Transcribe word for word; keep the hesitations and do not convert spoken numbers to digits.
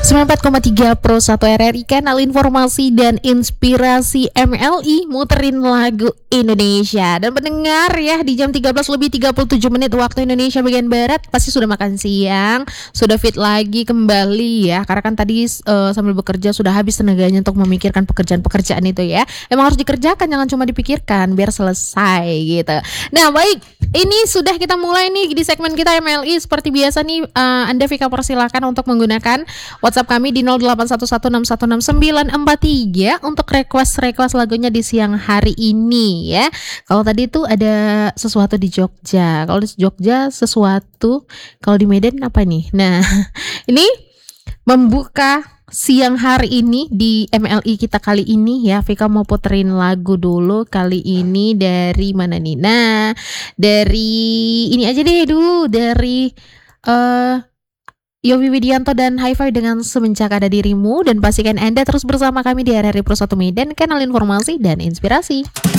sembilan puluh empat koma tiga Pro satu R R I, kanal informasi dan inspirasi M L I, muterin lagu Indonesia. Dan pendengar ya, di jam tiga belas lebih tiga puluh tujuh menit waktu Indonesia bagian Barat, pasti sudah makan siang, sudah fit lagi kembali ya. Karena kan tadi uh, sambil bekerja sudah habis tenaganya untuk memikirkan pekerjaan-pekerjaan itu ya. Emang harus dikerjakan, jangan cuma dipikirkan, biar selesai gitu. Nah baik, ini sudah kita mulai nih di segmen kita M L I. Seperti biasa nih, uh, Anda Vika persilakan untuk menggunakan WhatsApp kami di nol delapan satu satu enam satu enam sembilan empat tiga untuk request-request lagunya di siang hari ini ya. Kalau tadi itu ada sesuatu di Jogja, kalau di Jogja sesuatu, kalau di Medan apa nih? Nah, ini membuka siang hari ini di M L I kita kali ini ya. Vika mau puterin lagu dulu kali ini dari mana nih? Nah, dari ini aja deh dulu, dari uh, Yovie Widianto dan Hi-Fi dengan Semenjak Ada Dirimu. Dan pastikan Anda terus bersama kami di R R I Pro satu Medan, kanal informasi dan inspirasi.